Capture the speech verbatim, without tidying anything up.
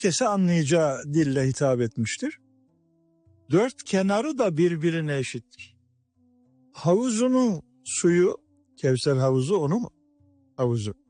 herkese anlayacağı dille hitap etmiştir. Dört kenarı da birbirine eşittir. Havuzunun suyu, Kevser havuzu onun havuzu.